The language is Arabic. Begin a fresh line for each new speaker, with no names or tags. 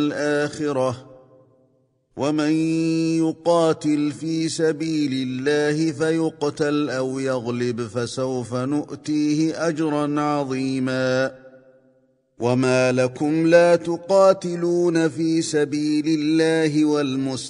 الآخرة ومن يقاتل في سبيل الله فيقتل أو يغلب فسوف نؤتيه أجرا عظيما وما لكم لا تقاتلون في سبيل الله